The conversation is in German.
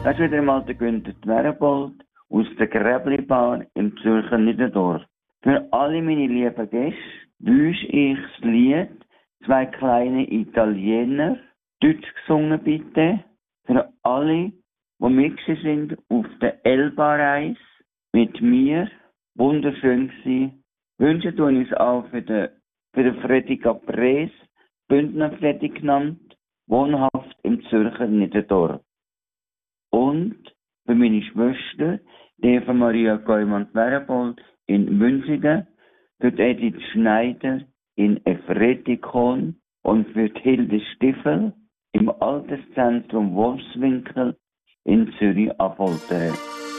Das ist wieder einmal der Günther Dwerbold aus der Gräbli-Bar im Zürcher Niederdorf. Für alle meine lieben Gäste wünsche ich das Lied «Zwei kleine Italiener», deutsch gesungen bitte, für alle, die mitgeschickt sind auf der Elba-Reise mit mir. Wunderschön gewesen. Wünsche tue ich es auch für den Freddy Caprese, Bündner Freddy genannt, wohnhaft im Zürcher Niederdorf. Und für meine Schwester, die Eva Maria Geumann-Dwerbold in Münzigen, für die Edith Schneider in Efretikon und für die Hilde Stiefel im Alterszentrum Wolfswinkel in Zürich-Affoltern.